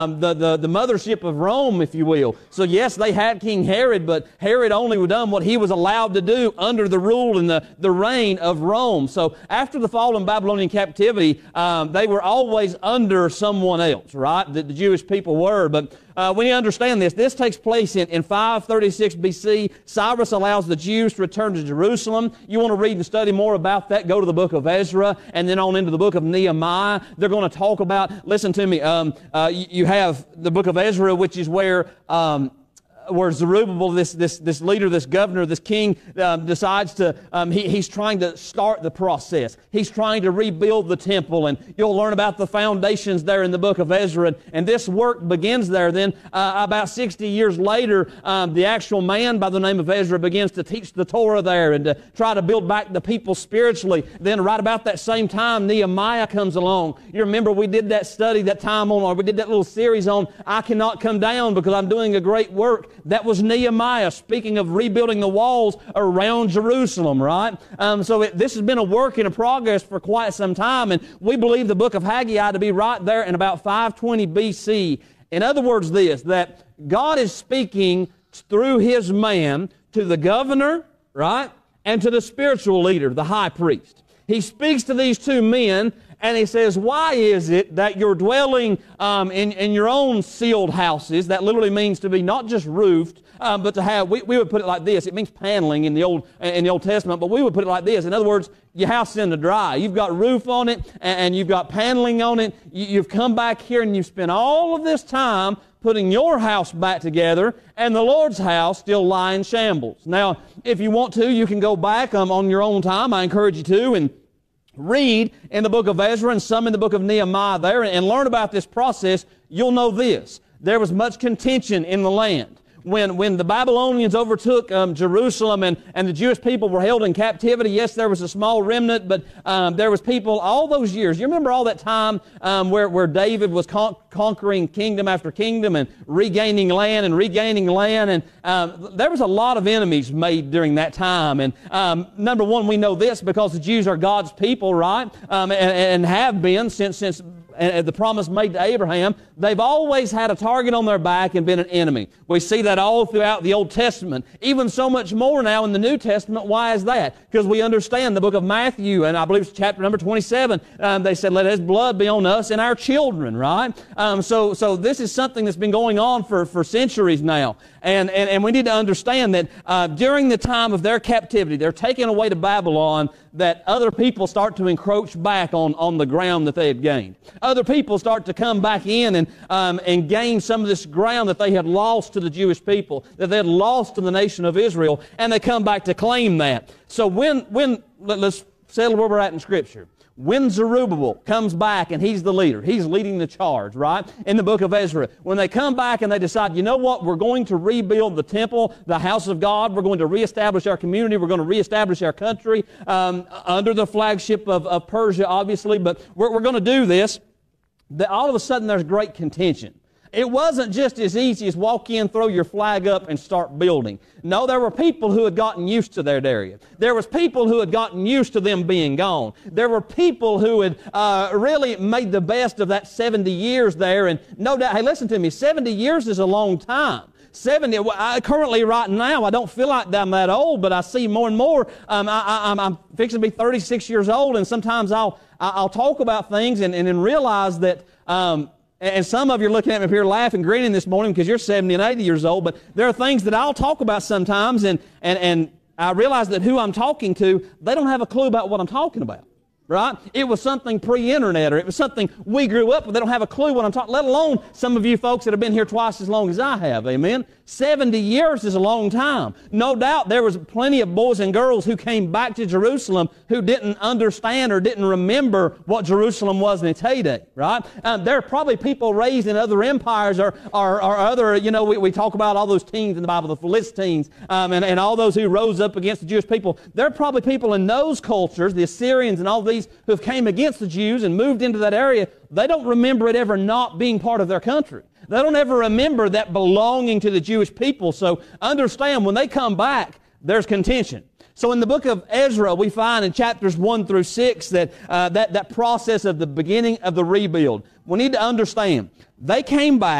the mothership of Rome, if you will. So yes, they had King Herod, but Herod only done what he was allowed to do under the rule and the reign of Rome. So after the fall in Babylonian captivity, they were always under someone else, right? The Jewish people were. But when you understand this takes place in 536 BC. Cyrus allows the Jews to return to Jerusalem. You want to read and study more about that, go to the book of Ezra and then on into the book of Nehemiah. They're going to talk about, listen to me, you have the book of Ezra, which is where Zerubbabel, this leader, this governor, this king, decides to, he's trying to start the process. He's trying to rebuild the temple, and you'll learn about the foundations there in the book of Ezra, and this work begins there. Then, about 60 years later, the actual man by the name of Ezra begins to teach the Torah there and to try to build back the people spiritually. Then right about that same time, Nehemiah comes along. You remember we did that study that time on, or we did that little series on, I cannot come down because I'm doing a great work. That was Nehemiah, speaking of rebuilding the walls around Jerusalem, right? This has been a work in progress for quite some time, and we believe the book of Haggai to be right there in about 520 BC. In other words, that God is speaking through His man to the governor, right, and to the spiritual leader, the high priest. He speaks to these two men, and He says, why is it that you're dwelling in your own sealed houses? That literally means to be not just roofed, but to have, we would put it like this. It means paneling in the Old Testament, but we would put it like this. In other words, your house is in the dry. You've got roof on it, and you've got paneling on it. You've come back here, and you've spent all of this time putting your house back together, and the Lord's house still lie in shambles. Now, if you want to, you can go back on your own time. I encourage you to, and read in the book of Ezra and some in the book of Nehemiah there and learn about this process. You'll know this. There was much contention in the land. When the Babylonians overtook Jerusalem and the Jewish people were held in captivity, yes, there was a small remnant, but there was people all those years. You remember all that time where David was conquering kingdom after kingdom and regaining land, and there was a lot of enemies made during that time. And number one, we know this because the Jews are God's people, right? And have been since the promise made to Abraham. They've always had a target on their back and been an enemy. We see that all throughout the Old Testament. Even so much more now in the New Testament. Why is that? Because we understand the book of Matthew, and I believe it's chapter number 27, they said, let His blood be on us and our children, right? So this is something that's been going on for centuries now. And we need to understand that during the time of their captivity, they're taken away to Babylon, that other people start to encroach back on the ground that they had gained. Other people start to come back in and gain some of this ground that they had lost to the Jewish people, that they had lost to the nation of Israel, and they come back to claim that. So let's settle where we're at in Scripture. When Zerubbabel comes back and he's the leader, he's leading the charge, right? In the book of Ezra, when they come back and they decide, you know what, we're going to rebuild the temple, the house of God, we're going to reestablish our community, we're going to reestablish our country under the flagship of Persia, obviously, but we're going to do this. All of a sudden there's great contention. It wasn't just as easy as walk in, throw your flag up, and start building. No, there were people who had gotten used to that area. There was people who had gotten used to them being gone. There were people who had really made the best of that 70 years there. And no doubt, hey, listen to me, 70 years is a long time. 70, currently right now, I don't feel like I'm that old, but I see more and more. I'm fixing to be 36 years old, and sometimes I'll talk about things and realize that and some of you are looking at me up here laughing, grinning this morning because you're 70 and 80 years old, but there are things that I'll talk about sometimes, and I realize that who I'm talking to, they don't have a clue about what I'm talking about. Right? It was something pre-internet, or it was something we grew up with. They don't have a clue what I'm talking, let alone some of you folks that have been here twice as long as I have. Amen? 70 years is a long time. No doubt there was plenty of boys and girls who came back to Jerusalem who didn't understand or didn't remember what Jerusalem was in its heyday. Right? There are probably people raised in other empires or other, we talk about all those teens in the Bible, the Philistines, and all those who rose up against the Jewish people. There are probably people in those cultures, the Assyrians and all these who have came against the Jews and moved into that area. They don't remember it ever not being part of their country. They don't ever remember that belonging to the Jewish people. So understand, when they come back, there's contention. So in the book of Ezra, we find in chapters 1 through 6 that that process of the beginning of the rebuild. We need to understand, they came back